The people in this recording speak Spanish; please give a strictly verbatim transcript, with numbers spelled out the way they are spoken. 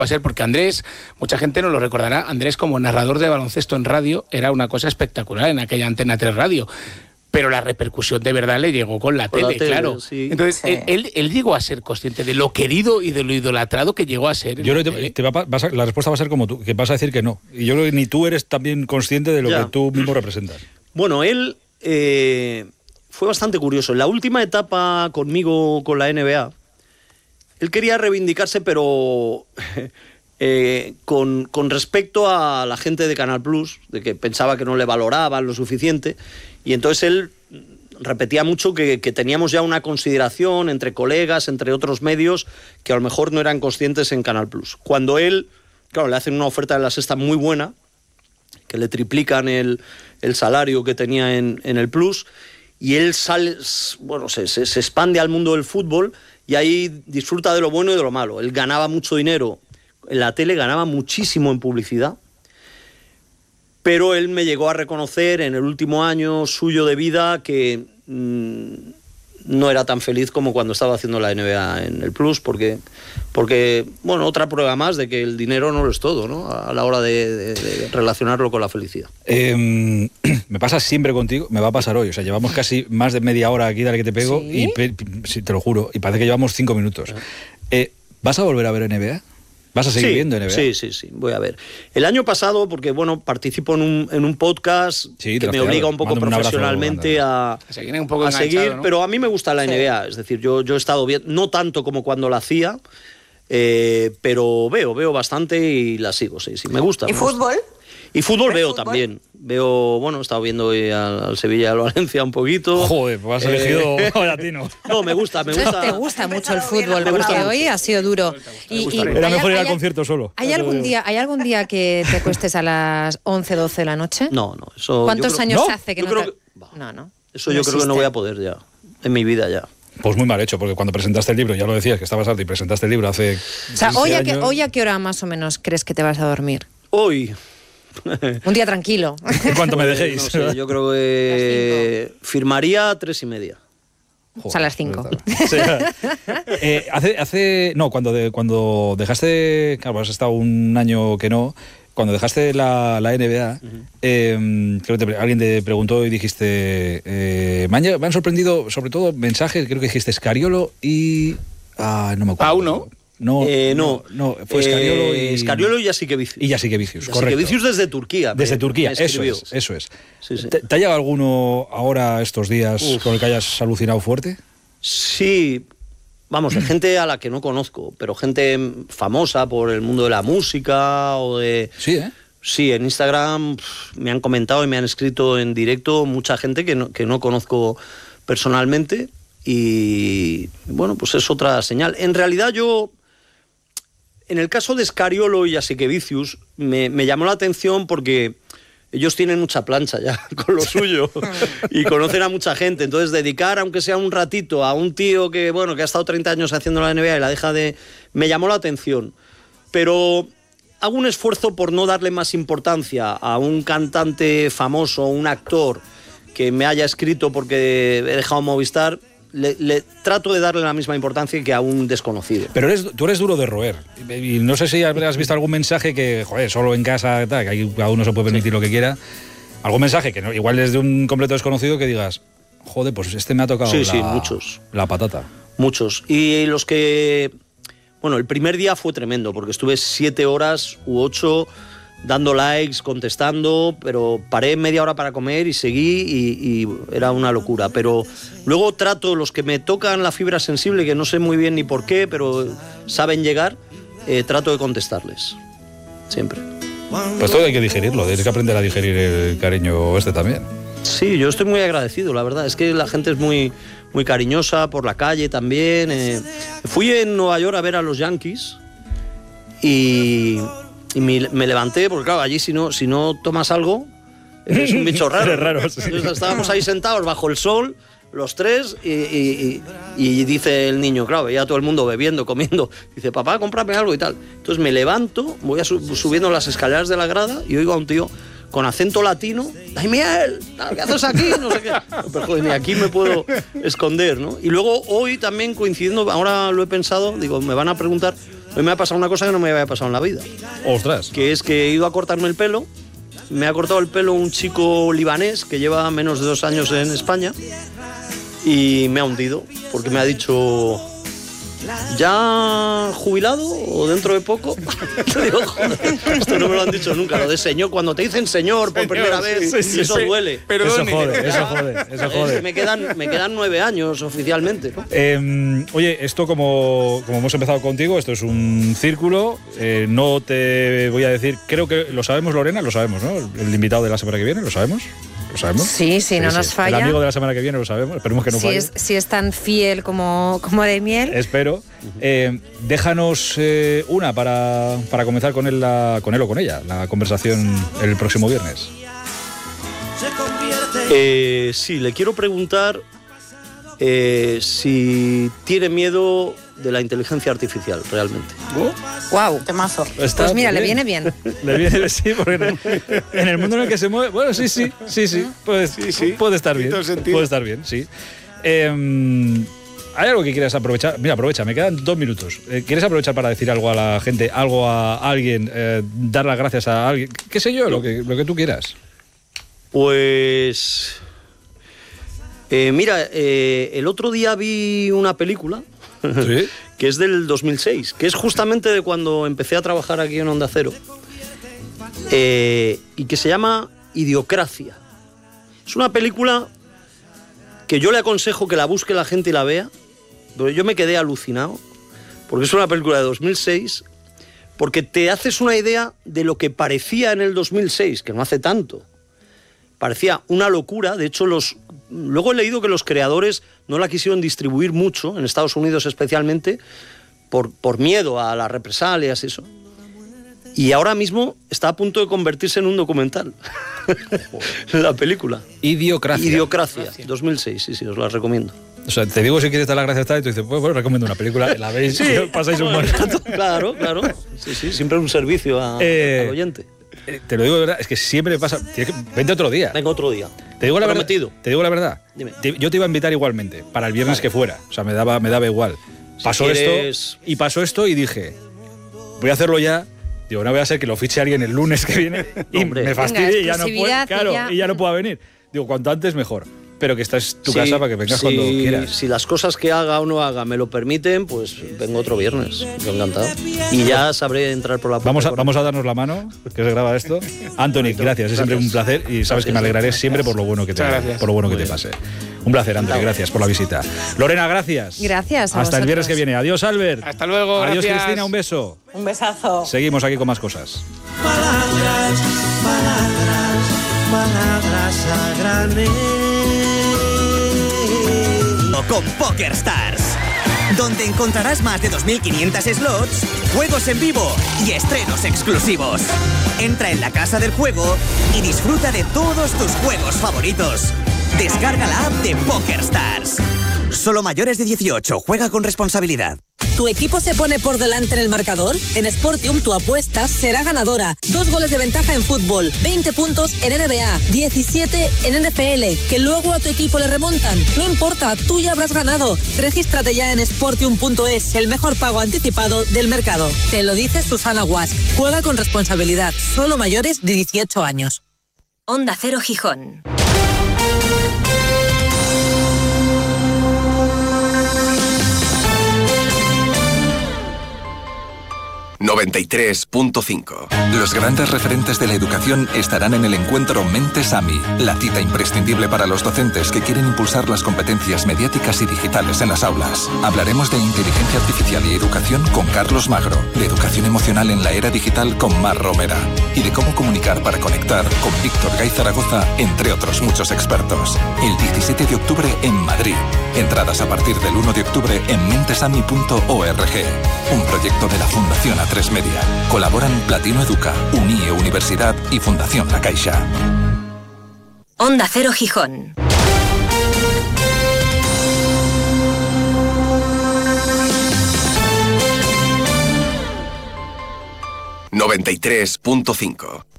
a ser, porque Andrés, mucha gente no lo recordará, Andrés como narrador de baloncesto en radio era una cosa espectacular en aquella Antena tres Radio. Pero la repercusión de verdad le llegó con la con tele, la tele, claro. Sí. Entonces, Sí. Él, él llegó a ser consciente de lo querido y de lo idolatrado que llegó a ser. Yo creo que te, te va, a, vas a, la respuesta va a ser como tú, que vas a decir que no. Y yo creo que ni tú eres también consciente de lo Ya. que tú mismo representas. Bueno, él eh, fue bastante curioso. En la última etapa conmigo con la N B A, él quería reivindicarse, pero eh, con, con respecto a la gente de Canal Plus, de que pensaba que no le valoraban lo suficiente, y entonces él repetía mucho que, que teníamos ya una consideración entre colegas, entre otros medios, que a lo mejor no eran conscientes en Canal Plus. Cuando él, claro, le hacen una oferta de la Sexta muy buena, que le triplican el, el salario que tenía en, en el Plus, y él sale, bueno, se, se, se expande al mundo del fútbol y ahí disfruta de lo bueno y de lo malo. Él ganaba mucho dinero en la tele, ganaba muchísimo en publicidad, pero él me llegó a reconocer en el último año suyo de vida que mmm, no era tan feliz como cuando estaba haciendo la N B A en el Plus, porque, porque bueno, otra prueba más de que el dinero no lo es todo, ¿no? A la hora de, de, de relacionarlo con la felicidad. Eh, me pasa siempre contigo, me va a pasar hoy. O sea, llevamos casi más de media hora aquí, dale que te pego, ¿Sí? y pe, sí, te lo juro, y parece que llevamos cinco minutos. Eh, ¿Vas a volver a ver N B A? ¿Vas a seguir sí, viendo N B A? Sí, sí, sí, voy a ver. El año pasado, porque bueno, participo en un, en un podcast sí, que me obliga un poco Mándame profesionalmente un a, a seguir, un poco a seguir, ¿no? pero a mí me gusta la Sí. N B A, es decir, yo, yo he estado bien, no tanto como cuando la hacía, eh, pero veo, veo bastante y la sigo, sí, sí, me gusta. ¿Y me gusta. fútbol? Y fútbol ¿Ves veo fútbol? también. Veo, bueno, he estado viendo hoy al, al Sevilla y al Valencia un poquito. Joder, pues has elegido Eh, latino. No, me gusta, me Entonces gusta. te gusta mucho el Empezado bien, fútbol, me gusta porque mucho. hoy ha sido duro. Y, y Era ¿hay- mejor ir hay- al concierto solo. ¿Hay algún día, hay algún día que te acuestes a las once, doce de la noche? No, no, eso. ¿Cuántos yo creo- años ¿No? hace que Yo no creo te... que- No, no. Eso yo creo que no voy a poder ya, en mi vida ya. Pues muy mal hecho, porque cuando presentaste el libro, ya lo decías, que estabas harto y presentaste el libro hace O sea, ¿hoy a, qué, años. ¿hoy a qué hora más o menos crees que te vas a dormir? Hoy, Un día tranquilo. En cuanto me pues, dejéis. no sé, yo creo que firmaría a tres y media. O sea, a las cinco. Sí. Eh, hace, hace, no, cuando, de, cuando dejaste, claro, has estado un año que no, cuando dejaste la, la N B A, uh-huh. eh, creo que te, alguien te preguntó y dijiste, eh, me, han, me han sorprendido sobre todo mensajes, creo que dijiste Scariolo y... Ah, no me acuerdo. Pau, ¿no? No, eh, no, no, no, fue Scariolo eh, y... Scariolo y Jasikevicius. Y Jasikevicius, correcto. Jasikevicius desde Turquía. Desde me, Turquía, me eso escribió. es, eso es. Sí, sí. ¿Te, ¿Te ha llegado alguno ahora estos días Uf. con el que hayas alucinado fuerte? Sí, vamos, de gente a la que no conozco, pero gente famosa por el mundo de la música o de... Sí, ¿eh? Sí, en Instagram pff, me han comentado y me han escrito en directo mucha gente que no, que no conozco personalmente y, bueno, pues es otra señal. En realidad yo, en el caso de Scariolo y Jasikevicius, me, me llamó la atención porque ellos tienen mucha plancha ya con lo suyo y conocen a mucha gente. Entonces, dedicar, aunque sea un ratito, a un tío que, bueno, que ha estado treinta años haciendo la N B A y la deja de... Me llamó la atención. Pero hago un esfuerzo por no darle más importancia a un cantante famoso, un actor que me haya escrito porque he dejado Movistar. Le, le trato de darle la misma importancia que a un desconocido. Pero eres, tú eres duro de roer. Y no sé si has visto algún mensaje que, joder, solo en casa, tal, que ahí cada uno se puede permitir sí. lo que quiera. Algún mensaje que no, igual es de un completo desconocido que digas, joder, pues este me ha tocado sí, la, sí, muchos. la patata. Muchos. Y los que... Bueno, el primer día fue tremendo, porque estuve siete horas u ocho dando likes, contestando, pero paré media hora para comer y seguí y, y era una locura. Pero luego trato, los que me tocan la fibra sensible, que no sé muy bien ni por qué, pero saben llegar, eh, trato de contestarles. Siempre. Pues todo hay que digerirlo, tienes que aprender a digerir el cariño este también. Sí, yo estoy muy agradecido, la verdad. Es que la gente es muy, muy cariñosa por la calle también. Eh, fui en Nueva York a ver a los Yankees y... Y me, me levanté, porque claro, allí si no, si no tomas algo, eres un bicho raro. Es raro, sí. Entonces, estábamos ahí sentados bajo el sol, los tres, y, y, y, y dice el niño, claro, veía a todo el mundo bebiendo, comiendo. Dice, papá, cómprame algo y tal. Entonces me levanto, voy a su, subiendo las escaleras de la grada y oigo a un tío con acento latino, ¡ay, Miel! ¿Qué haces aquí? No sé qué. Pero joder, ni aquí me puedo esconder, ¿no? Y luego hoy también coincidiendo, ahora lo he pensado, digo, me van a preguntar, Hoy me ha pasado una cosa que no me había pasado en la vida. Ostras. Que es que he ido a cortarme el pelo. Me ha cortado el pelo un chico libanés que lleva menos de dos años en España y me ha hundido porque me ha dicho, ¿ya jubilado o dentro de poco? Te digo, joder, esto no me lo han dicho nunca, lo de señor, cuando te dicen señor por primera vez, sí, sí, eso sí. duele. Perdone. Eso jode, eso jode, eso Es jode. que me quedan, me quedan nueve años oficialmente, ¿no? Eh, oye, esto como, como hemos empezado contigo, esto es un círculo. Eh, no te voy a decir, creo que lo sabemos, Lorena, lo sabemos, ¿no? El invitado de la semana que viene, ¿lo sabemos? ¿Lo sabemos? Sí, sí, no nos falla. El amigo de la semana que viene lo sabemos, esperemos que no si, falle. es, si es tan fiel como, como de miel. Espero. Eh, déjanos eh, una para, para comenzar con él, la, con él o con ella, la conversación el próximo viernes. Eh, sí, le quiero preguntar eh, si tiene miedo de la inteligencia artificial, realmente. Wow. Temazo. Está Pues mira, le bien. viene bien. Le viene, sí, porque en el, en el mundo en el que se mueve. Bueno, sí, sí, sí, sí. Puede, Sí, sí. puede estar bien. Tiene todo sentido. Puede estar bien, sí. Eh, ¿Hay algo que quieras aprovechar? Mira, aprovecha, me quedan dos minutos. Eh, ¿Quieres aprovechar para decir algo a la gente, algo a alguien, eh, dar las gracias a alguien? ¿Qué sé yo? Lo que, lo que tú quieras. Pues... eh, mira, eh, el otro día vi una película Sí. que es del dos mil seis, que es justamente de cuando empecé a trabajar aquí en Onda Cero, eh, y que se llama Idiocracia. Es una película que yo le aconsejo que la busque la gente y la vea, pero yo me quedé alucinado, porque es una película de dos mil seis, porque te haces una idea de lo que parecía en el dos mil seis, que no hace tanto. Parecía una locura, de hecho los... Luego he leído que los creadores no la quisieron distribuir mucho, en Estados Unidos especialmente, por, por miedo a las represalias y eso. Y ahora mismo está a punto de convertirse en un documental, la película. Idiocracia. Idiocracia, dos mil seis, sí, sí, os la recomiendo. O sea, te digo si quieres dar las gracias tal, y tú dices, pues bueno, recomiendo una película, la veis y pasáis un buen rato. Claro, claro. Sí, sí, siempre un servicio a- Eh, al oyente. Eh, Te lo digo de verdad, es que siempre me pasa. Tienes que- vente otro día. Venga, otro día. Te digo la verdad. Prometido. Te digo la verdad. Dime. Te- yo te iba a invitar igualmente para el viernes Vale. que fuera. O sea, me daba, me daba igual. Si Pasó quieres- esto y pasó esto y dije, voy a hacerlo ya. Digo, no voy a ser que lo fiche alguien el lunes que viene y Hombre. me fastidie Venga, y ya no pueda. exclusividad y Claro, ya. y ya no pueda venir. Digo, cuanto antes mejor. Pero que esta es tu Sí, casa para que vengas sí, cuando quieras. Si las cosas que haga o no haga me lo permiten, pues vengo otro viernes. Yo encantado. Y ya sabré entrar por la puerta. Vamos a, con- vamos a darnos la mano, que se graba esto. Anthony, gracias, es siempre un placer y sabes que me alegraré siempre por lo bueno que te, Muchas gracias. por lo bueno que te pase. Un placer, Anthony, gracias por la visita. Lorena, gracias. Gracias a Hasta el viernes que vosotros. viene. Adiós, Albert. Hasta luego, Adiós, gracias. Cristina, un beso. Un besazo. Seguimos aquí con más cosas. Palabras, palabras, palabras a granel. Con PokerStars, donde encontrarás más de dos mil quinientos slots, juegos en vivo y estrenos exclusivos. Entra en la casa del juego y disfruta de todos tus juegos favoritos. Descarga la app de PokerStars. Solo mayores de dieciocho, juega con responsabilidad. ¿Tu equipo se pone por delante en el marcador? En Sportium tu apuesta será ganadora. Dos goles de ventaja en fútbol, veinte puntos en N B A, diecisiete en N F L, que luego a tu equipo le remontan. No importa, tú ya habrás ganado. Regístrate ya en sportium punto es, el mejor pago anticipado del mercado. Te lo dice Susana Guas. Juega con responsabilidad. Solo mayores de dieciocho años. Onda Cero Gijón. noventa y tres punto cinco. Los grandes referentes de la educación estarán en el encuentro Mentes AMI, la cita imprescindible para los docentes que quieren impulsar las competencias mediáticas y digitales en las aulas. Hablaremos de inteligencia artificial y educación con Carlos Magro, de educación emocional en la era digital con Mar Romera y de cómo comunicar para conectar con Víctor Gay Zaragoza, entre otros muchos expertos. El diecisiete de octubre en Madrid. Entradas a partir del uno de octubre en mentesami punto org. Un proyecto de la Fundación A tres Media. Colaboran Platino Educa, Unie Universidad y Fundación La Caixa. Onda Cero Gijón. noventa y tres punto cinco.